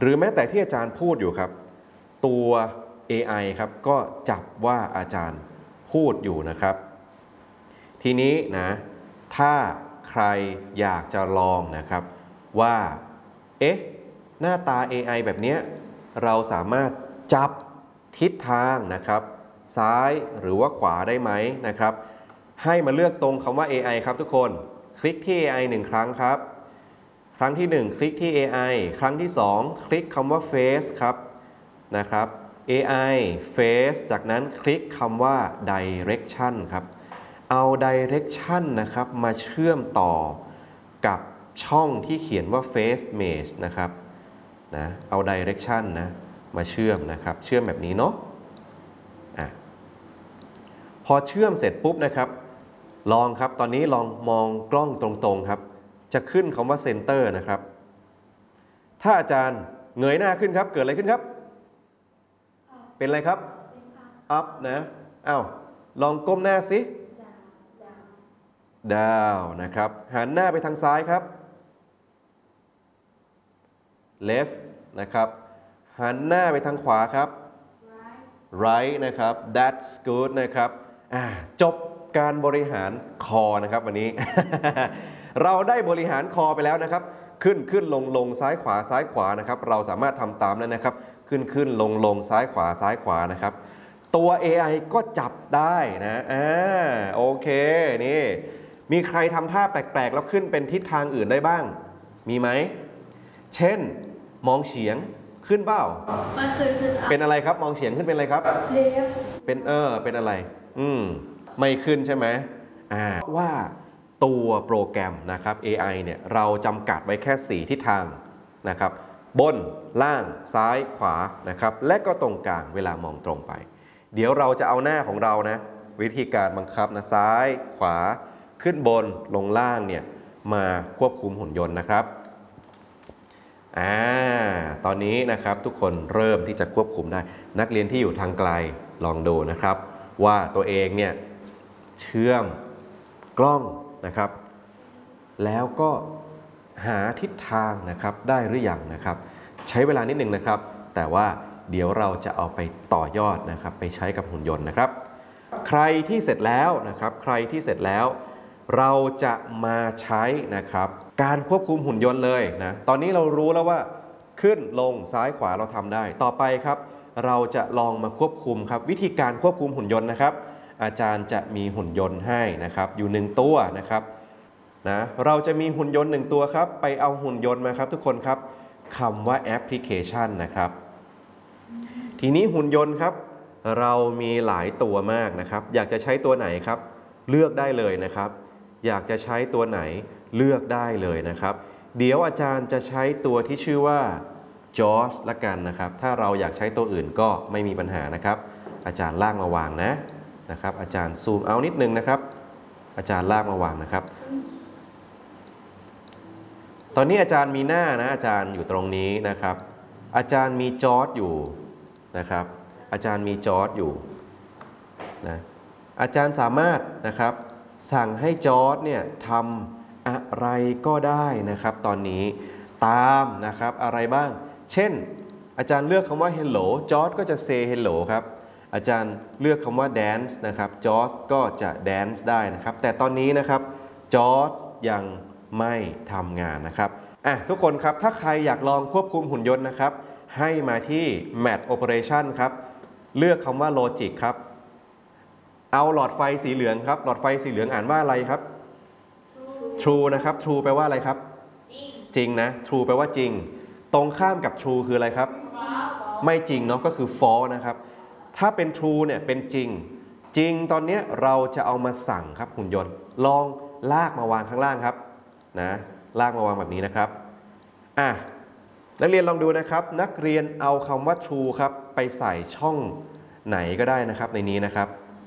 หรือแม้แต่ที่อาจารย์พูดอยู่ครับตัว AI ครับก็จับว่าอาจารย์พูดอยู่นะครับทีนี้นะถ้าใครอยากจะลองนะครับว่าเอ๊ะหน้าตา AI แบบนี้เราสามารถจับทิศทางนะครับซ้ายหรือว่าขวาได้ไหมนะครับให้มาเลือกตรงคำว่า AI ครับทุกคนคลิกที่ AI 1 ครั้งครับครั้งที่1คลิกที่ AI ครั้งที่2คลิกคำว่า Face ครับนะครับ AI Face จากนั้นคลิกคำว่า Direction ครับเอา Direction นะครับมาเชื่อมต่อกับช่องที่เขียนว่า Face Mesh นะครับนะเอา Direction นะมาเชื่อมนะครับเชื่อมแบบนี้เนาะพอเชื่อมเสร็จปุ๊บนะครับลองครับตอนนี้ลองมองกล้องตรงๆครับจะขึ้นคำว่า Center นะครับถ้าอาจารย์เงยหน้าขึ้นครับเกิดอะไรขึ้นครับเป็นอะไรครับ up นะอ้าวลองก้มหน้าสิดาวนะครับหันหน้าไปทางซ้ายครับ left นะครับหันหน้าไปทางขวาครับ right นะครับ that's good นะครับจบการบริหารคอนะครับวันนี้ เราได้บริหารคอไปแล้วนะครับขึ้นลงซ้ายขวานะครับเราสามารถทำตามนั้นนะครับขึ้นลงซ้ายขวานะครับตัว AI ก็จับได้นะโอเคนี่มีใครทำท่าแปลกๆแล้วขึ้นเป็นทิศทางอื่นได้บ้างมีไหมเช่นมองเฉียงขึ้นเปล่าไม่เคยขึ้นเป็นอะไรครับมองเฉียงขึ้นเป็นอะไรครับ left เป็นอะไรไม่ขึ้นใช่ไหมว่าตัวโปรแกรมนะครับ AI เนี่ยเราจำกัดไว้แค่4ทิศทางนะครับบนล่างซ้ายขวานะครับและก็ตรงกลางเวลามองตรงไปเดี๋ยวเราจะเอาหน้าของเรานะวิธีการบังคับนะซ้ายขวาขึ้นบนลงล่างเนี่ยมาควบคุมหุ่นยนต์นะครับตอนนี้นะครับทุกคนเริ่มที่จะควบคุมได้นักเรียนที่อยู่ทางไกลลองดูนะครับว่าตัวเองเนี่ยเชื่อมกล้องนะครับแล้วก็หาทิศทางนะครับได้หรือยังนะครับใช้เวลานิดนึงนะครับแต่ว่าเดี๋ยวเราจะเอาไปต่อยอดนะครับไปใช้กับหุ่นยนต์นะครับใครที่เสร็จแล้วนะครับเราจะมาใช้นะครับการควบคุมหุ่นยนต์เลยนะตอนนี้เรารู้แล้วว่าขึ้นลงซ้ายขวาเราทำได้ต่อไปครับเราจะลองมาควบคุมครับวิธีการควบคุมหุ่นยนต์นะครับอาจารย์จะมีหุ่นยนต์ให้นะครับอยู่1ตัวนะครับนะเราจะมีหุ่นยนต์1ตัวครับไปเอาหุ่นยนต์มาครับทุกคนครับคำว่าแอปพลิเคชันนะครับทีนี้หุ่นยนต์ครับเรามีหลายตัวมากนะครับอยากจะใช้ตัวไหนครับเลือกได้เลยนะครับอยากจะใช้ตัวไหนเลือกได้เลยนะครับเดี๋ยวอาจารย์จะใช้ตัวที่ชื่อว่าจอร์จละกันนะครับถ้าเราอยากใช้ตัวอื่นก็ไม่มีปัญหานะครับอาจารย์ลากมาวางนะครับอาจารย์ซูมเอานิดนึงนะครับอาจารย์ลากมาวางนะครับตอนนี้อาจารย์มีหน้านะอาจารย์อยู่ตรงนี้นะครับอาจารย์มีจอร์จอยู่นะครับอาจารย์มีจอร์จอยู่นะอาจารย์สามารถนะครับสั่งให้จอร์จเนี่ยทำอะไรก็ได้นะครับตอนนี้ตามนะครับอะไรบ้างเช่นอาจารย์เลือกคำว่า hello จอร์จก็จะ say hello ครับอาจารย์เลือกคำว่า dance นะครับจอร์จก็จะ dance ได้นะครับแต่ตอนนี้นะครับจอร์จยังไม่ทำงานนะครับทุกคนครับถ้าใครอยากลองควบคุมหุ่นยนต์นะครับให้มาที่ Math Operation ครับเลือกคำว่า Logic ครับเอาหลอดไฟสีเหลืองครับหลอดไฟสีเหลืองอ่านว่าอะไรครับ True นะครับ True แปลว่าอะไรครับจริงนะ True แปลว่าจริงตรงข้ามกับ True คืออะไรครับไม่จริงเนาะก็คือ False นะครับถ้าเป็น True เนี่ยเป็นจริงตอนนี้เราจะเอามาสั่งครับหุ่นยนต์ลองลากมาวางข้างล่างครับนะลากมาวางแบบนี้นะครับนักเรียนลองดูนะครับนักเรียนเอาคำว่า True ครับไปใส่ช่องไหนก็ได้นะครับในนี้นะครับ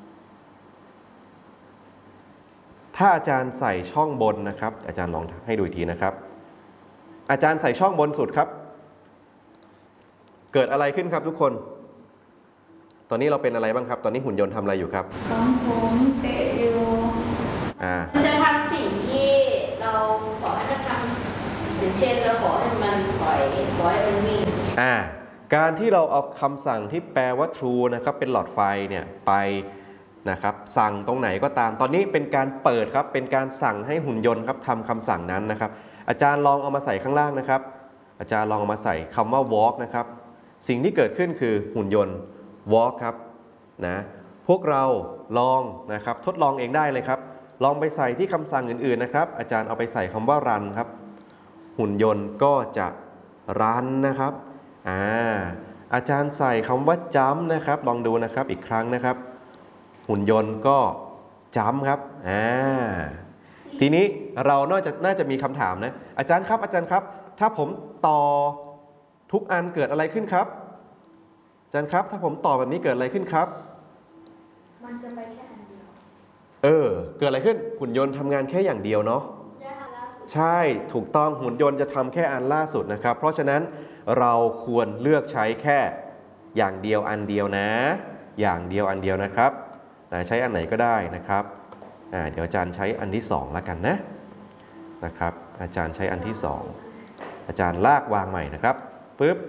ถ้าอาจารย์ใส่ช่องบนนะครับอาจารย์ลองให้ดูอีกทีนะครับอาจารย์ใส่ช่องบนสุดครับเกิดอะไรขึ้นครับทุกคนตอนนี้เราเป็นอะไรบ้างครับตอนนี้หุ่นยนต์ทำอะไรอยู่ครับผมเตะอยู่มันจะทำสิ่งที่เราขอให้มันทำอย่างเช่นเราขอให้มันปล่อยขอให้มันวิ่งการที่เราเอาคำสั่งที่แปลว่า true นะครับเป็นหลอดไฟเนี่ยไปนะครับสั่งตรงไหนก็ตามตอนนี้เป็นการเปิดครับเป็นการสั่งให้หุ่นยนต์ครับทำคำสั่งนั้นนะครับอาจารย์ลองเอามาใส่ข้างล่างนะครับอาจารย์ลองเอามาใส่คำว่า walk นะครับสิ่งที่เกิดขึ้นคือหุ่นยนต์ walk ครับนะพวกเราลองนะครับทดลองเองได้เลยครับลองไปใส่ที่คำสั่งอื่นๆนะครับอาจารย์เอาไปใส่คำว่า run ครับหุ่นยนต์ก็จะรันนะครับอาจารย์ใส่คำว่าจัมป์นะครับลองดูนะครับอีกครั้งนะครับหุ่นยนต์ก็จัมป์ครับทีนี้เราน่าจะมีคำถามนะอาจารย์ครับถ้าผมต่อทุกอันเกิดอะไรขึ้นครับอาจารย์ครับถ้าผมต่อแบบนี้เกิดอะไรขึ้นครับมันจะไปแค่อันเดียวเกิดอะไรขึ้นหุ่นยนต์ทำงานแค่อย่างเดียวเนาะใช่ถูกต้องหุ่นยนต์จะทำแค่อันล่าสุดนะครับเพราะฉะนั้นเราควรเลือกใช้แค่อย่างเดียวอันเดียวนะอย่างเดียวอันเดียวนะครับใช้อันไหนก็ได้นะครับเดี๋ยวอาจารย์ใช้อันที่2แล้วกันนะครับอาจารย์ใช้อันที่2อาจารย์ลากวางใหม่นะครับปึ๊บ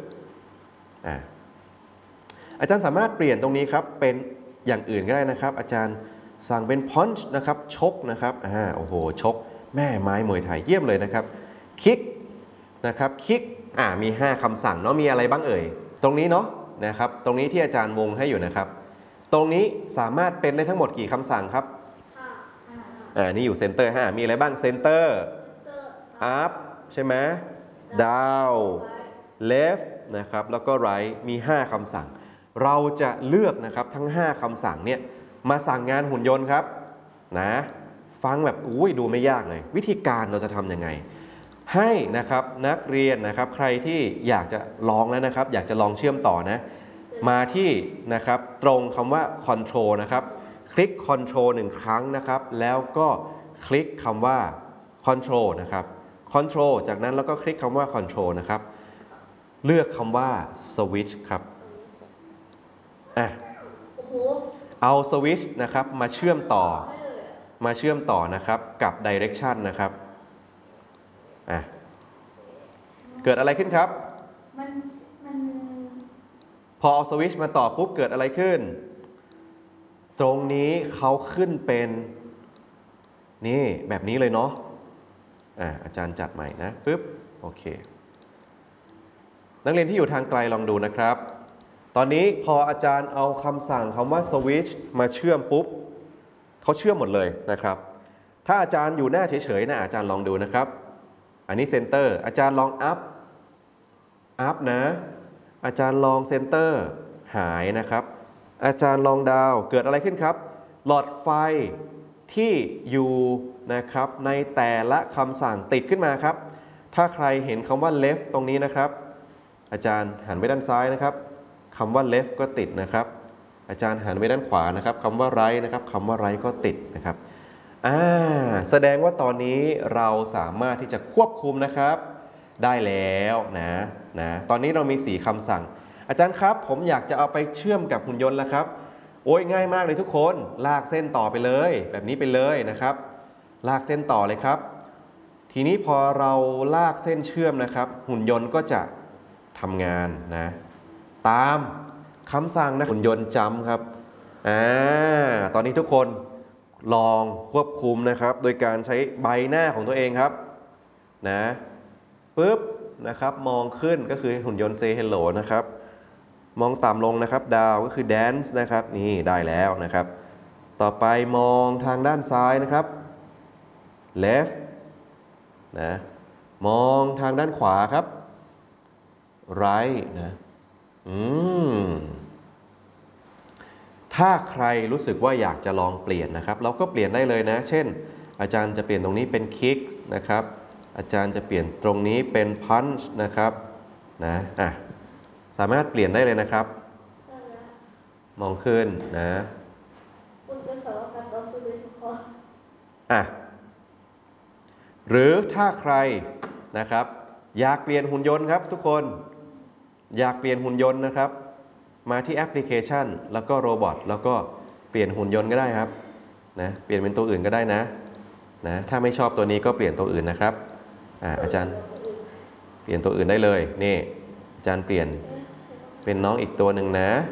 อาจารย์สามารถเปลี่ยนตรงนี้ครับเป็นอย่างอื่นก็ได้นะครับอาจารย์สั่งเป็น punch นะครับชกนะครับโอ้โหชกแม่ไม้มวยไทยเยี่ยมเลยนะครับคิกนะครับคิกมี5คำสั่งเนาะมีอะไรบ้างเอ่ยตรงนี้เนาะนะครับตรงนี้ที่อาจารย์วงให้อยู่นะครับตรงนี้สามารถเป็นได้ทั้งหมดกี่คำสั่งครับนี่อยู่เซนเตอร์5มีอะไรบ้างเซนเตอร์อัพใช่ไหมดาวเลฟนะครับแล้วก็ไรท์มี5คำสั่งเราจะเลือกนะครับทั้ง5คำสั่งเนี่ยมาสั่งงานหุ่นยนต์ครับนะฟังแบบดูไม่ยากเลยวิธีการเราจะทำยังไงให้นะครับนักเรียนนะครับใครที่อยากจะลองแล้วนะครับอยากจะลองเชื่อมต่อนะมาที่นะครับตรงคำว่า control นะครับคลิก control 1 ครั้งนะครับแล้วก็คลิกคำว่า control นะครับ control จากนั้นแล้วก็คลิกคำว่า control นะครับเลือกคำว่า switch ครับเอา switch นะครับมาเชื่อมต่อนะครับกับ direction นะครับเกิดอะไรขึ้นครับพอเอาสวิตช์มาต่อปุ๊บเกิดอะไรขึ้นตรงนี้เขาขึ้นเป็นนี่แบบนี้เลยเนาะอาจารย์จัดใหม่นะปึ๊บโอเคนักเรียนที่อยู่ทางไกลลองดูนะครับตอนนี้พออาจารย์เอาคำสั่งคำว่าสวิตช์มาเชื่อมปุ๊บเขาเชื่อมหมดเลยนะครับถ้าอาจารย์อยู่หน้าเฉยๆนะอาจารย์ลองดูนะครับอันนี้เซนเตอร์อาจารย์ลองอัพนะอาจารย์ลองเซนเตอร์หายนะครับอาจารย์ลองดาวเกิดอะไรขึ้นครับหลอดไฟที่อยู่นะครับในแต่ละคำสั่งติดขึ้นมาครับถ้าใครเห็นคำว่า left ตรงนี้นะครับอาจารย์หันไปด้านซ้ายนะครับคำว่า left ก็ติดนะครับอาจารย์หันไปด้านขวานะครับคำว่า right นะครับคำว่า right ก็ติดนะครับแสดงว่าตอนนี้เราสามารถที่จะควบคุมนะครับได้แล้วนะตอนนี้เรามี4คำสั่งอาจารย์ครับผมอยากจะเอาไปเชื่อมกับหุ่นยนต์แล้วครับโอ้ยง่ายมากเลยทุกคนลากเส้นต่อไปเลยแบบนี้ไปเลยนะครับลากเส้นต่อเลยครับทีนี้พอเราลากเส้นเชื่อมนะครับหุ่นยนต์ก็จะทำงานนะตามคำสั่งนะหุ่นยนต์จำครับตอนนี้ทุกคนลองควบคุมนะครับโดยการใช้ใบหน้าของตัวเองครับนะปึ๊บนะครับมองขึ้นก็คือหุ่นยนต์ say hello นะครับมองต่ำลงนะครับดาวก็คือ dance นะครับนี่ได้แล้วนะครับต่อไปมองทางด้านซ้ายนะครับ left นะมองทางด้านขวาครับ right นะถ้าใครรู้สึกว่าอยากจะลองเปลี่ยนนะครับเราก็เปลี่ยนได้เลยนะเช่นอาจารย์จะเปลี่ยนตรงนี้เป็น kick นะครับอาจารย์จะเปลี่ยนตรงนี้เป็น punch นะครับสามารถเปลี่ยนได้เลยนะครับมองขึ้นนะหรือถ้าใครนะครับอยากเปลี่ยนหุ่นยนต์ครับทุกคนอยากเปลี่ยนหุ่นยนต์นะครับมาที่แอปพลิเคชันแล้วก็โรบอทแล้วก็เปลี่ยนหุ่นยนต์ก็ได้ครับนะเปลี่ยนเป็นตัวอื่นก็ได้นะถ้าไม่ชอบตัวนี้ก็เปลี่ยนตัวอื่นนะครับอาจารย์เปลี่ยนตัวอื่นได้เลยนี่อาจารย์เปลี่ยนเป็นน้องอีกตัวหนึ่งนะ